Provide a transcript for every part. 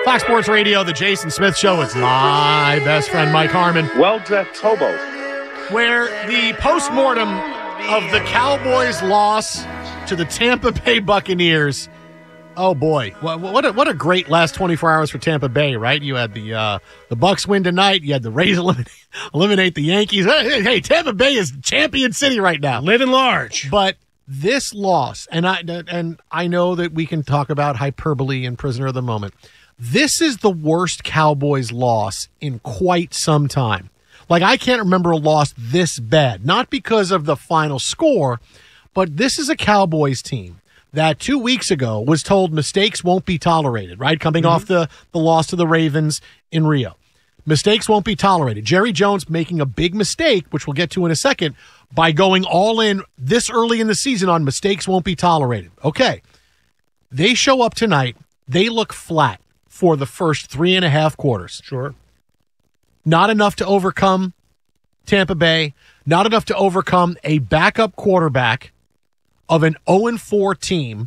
Fox Sports Radio, the Jason Smith Show. It's my best friend, Mike Harmon. Well-dressed hobos. Where the postmortem of the Cowboys' loss to the Tampa Bay Buccaneers. Oh, boy. What a great last 24 hours for Tampa Bay, right? You had the Bucs win tonight. You had the Rays eliminate the Yankees. Hey, Tampa Bay is champion city right now. Living large. But this loss, and I know that we can talk about hyperbole and prisoner of the moment. This is the worst Cowboys loss in quite some time. Like, I can't remember a loss this bad. Not because of the final score, but this is a Cowboys team that 2 weeks ago was told mistakes won't be tolerated, right? Coming off the loss to the Ravens in Rio. Mistakes won't be tolerated. Jerry Jones making a big mistake, which we'll get to in a second, by going all in this early in the season on mistakes won't be tolerated. Okay. They show up tonight. They look flat for the first 3.5 quarters. Sure. Not enough to overcome Tampa Bay. Not enough to overcome a backup quarterback of an 0-4 team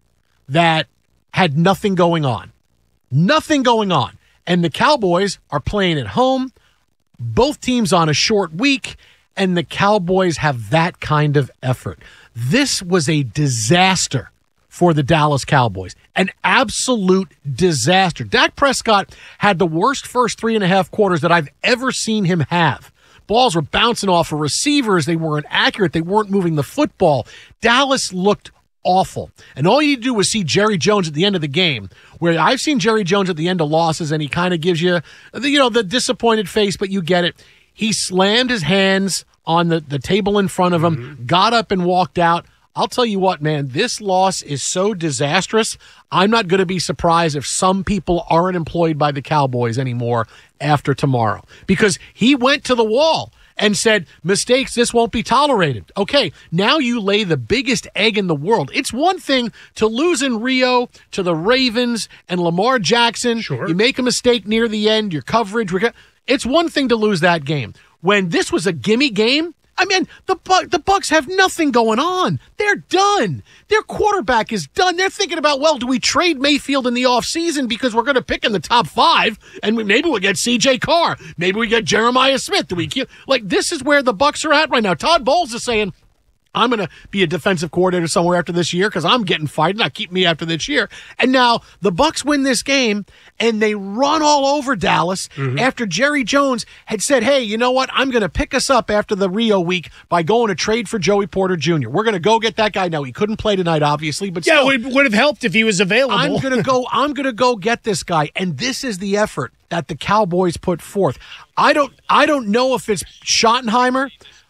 that had nothing going on. Nothing going on. And the Cowboys are playing at home. Both teams on a short week, and the Cowboys have that kind of effort. This was a disaster for the Dallas Cowboys. An absolute disaster. Dak Prescott had the worst first 3.5 quarters that I've ever seen him have. Balls were bouncing off of receivers. They weren't accurate. They weren't moving the football. Dallas looked awful. And all you do was see Jerry Jones at the end of the game, where I've seen Jerry Jones at the end of losses, and he kind of gives you, the disappointed face, but you get it. He slammed his hands on the table in front of him, got up and walked out. I'll tell you what, man, this loss is so disastrous. I'm not going to be surprised if some people aren't employed by the Cowboys anymore after tomorrow, because he went to the wall and said, mistakes, this won't be tolerated. Okay, now you lay the biggest egg in the world. It's one thing to lose in Rio to the Ravens and Lamar Jackson. Sure. You make a mistake near the end, your coverage. It's one thing to lose that game. When this was a gimme game, I mean, the Bucs have nothing going on. They're done. Their quarterback is done. They're thinking about, well, do we trade Mayfield in the offseason because we're going to pick in the top 5, and maybe we'll get C.J. Carr. Maybe we get Jeremiah Smith. This is where the Bucs are at right now. Todd Bowles is saying, I'm going to be a defensive coordinator somewhere after this year because I'm getting fired. Not keep me after this year. And now the Bucs win this game, and they run all over Dallas after Jerry Jones had said, hey, you know what? I'm going to pick us up after the Rio week by going to trade for Joey Porter Jr. We're going to go get that guy. Now, he couldn't play tonight, obviously, but still. Yeah, it would have helped if he was available. I'm going to go get this guy. And this is the effort that the Cowboys put forth. I don't know if it's Schottenheimer.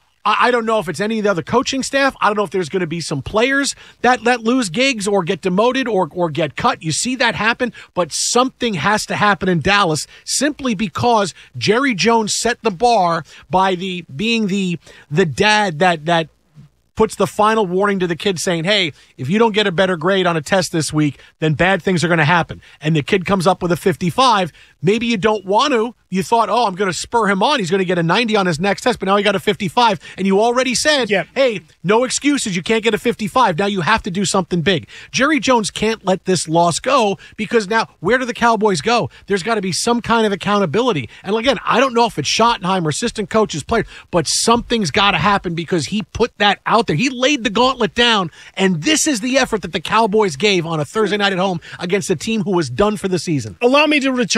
I don't know if it's any of the other coaching staff. I don't know if there's going to be some players that lose gigs or get demoted or get cut. You see that happen, but something has to happen in Dallas simply because Jerry Jones set the bar by being the dad that puts the final warning to the kid saying, hey, if you don't get a better grade on a test this week, then bad things are going to happen. And the kid comes up with a 55. Maybe you don't want to. You thought, oh, I'm going to spur him on. He's going to get a 90 on his next test, but now he got a 55. And you already said, hey, no excuses. You can't get a 55. Now you have to do something big. Jerry Jones can't let this loss go because now where do the Cowboys go? There's got to be some kind of accountability. And again, I don't know if it's Schottenheimer, assistant coaches, players, but something's got to happen because he put that out there. He laid the gauntlet down, and this is the effort that the Cowboys gave on a Thursday night at home against a team who was done for the season. Allow me to retort.